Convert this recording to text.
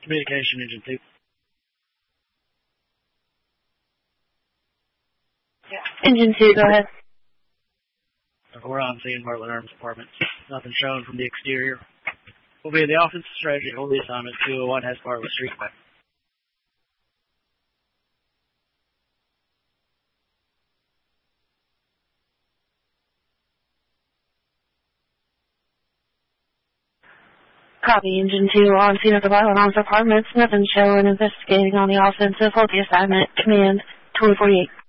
Communication Engine 2. Engine 2, go ahead. We're on scene, Heartland Arms Department. Nothing shown from the exterior. We'll be in the offensive strategy, hold the assignment, 201 has Bartlett Street. Copy, Engine 2, on scene at the Heartland Arms Department. Nothing showing, investigating on the offensive, hold the assignment, command 2048.